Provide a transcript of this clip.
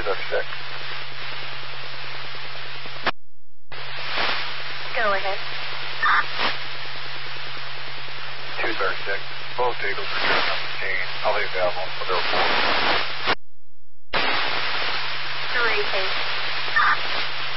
206. Go ahead. 236. Both vehicles are driven on the scene. I'll be available for the report. 3-8.